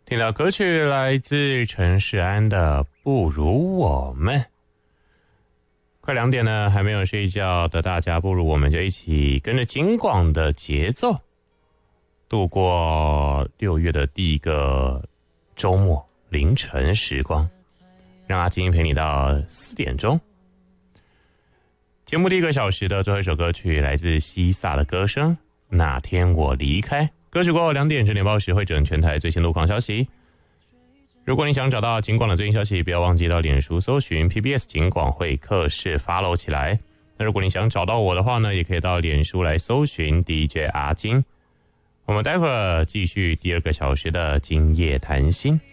听到歌曲来自陈世安的《不如我们》。快2点呢，还没有睡觉的大家，不如我们就一起跟着警广的节奏，度过6月的第一个周末凌晨时光，让阿金陪你到4点钟。节目第1个小时的最后一首歌曲来自西萨的歌声《哪天我离开》。歌曲过后2点整点报时会整全台最新路况消息。如果你想找到警广的最新消息，不要忘记到脸书搜寻 PBS 警广会客室 follow 起来。那如果你想找到我的话呢，也可以到脸书来搜寻 DJ 阿金。我们待会儿继续第2个小时的今夜谈心。